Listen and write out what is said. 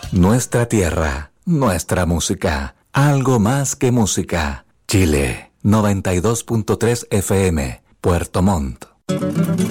Nuestra tierra, nuestra música, algo más que música. Chile, 92.3 FM, Puerto Montt.